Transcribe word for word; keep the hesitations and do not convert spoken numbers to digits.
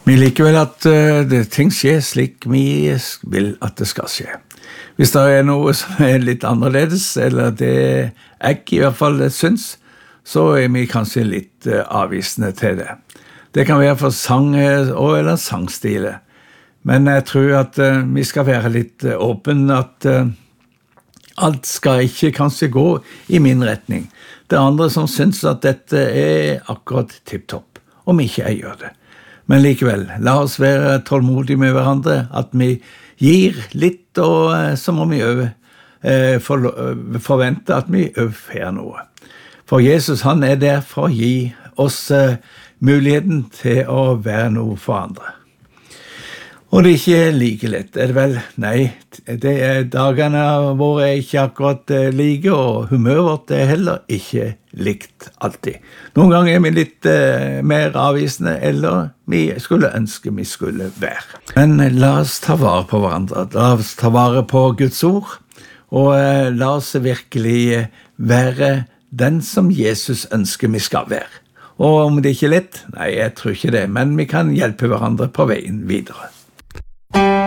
Vi liker vel at uh, det, ting skjer slik vi vil at det skal skje. Hvis det er noe som er litt annerledes, eller det jeg i hvert fall syns, så er vi kanskje litt uh, avvisende til det. Det kan være for sang og eller sangstile. Men jeg tror at uh, vi skal være litt uh, åpne, at uh, alt skal ikke kanskje gå i min retning. Det er andre som syns at dette er akkurat tipptopp, om ikke jeg gjør det. Men likevel, la oss være tålmodige med hverandre, at vi gir litt, og eh, så må vi øve, eh, for, forvente at vi øver noe. For Jesus, han er der for å gi oss eh, muligheten til å være noe for andre. Og det er ikke like lett, er det vel? Nei, det er dagene våre er ikke akkurat eh, like, og humøret vårt er heller ikke likt alltid. Noen ganger er vi litt eh, mer avvisende, eller vi skulle ønske vi skulle være. Men eh, la oss ta vare på hverandre, la oss ta vare på Guds ord, og eh, la oss virkelig eh, være den som Jesus ønsker vi skal være. Og om det ikke er lett, nei, jeg tror ikke det, men vi kan hjelpe hverandre på veien videre.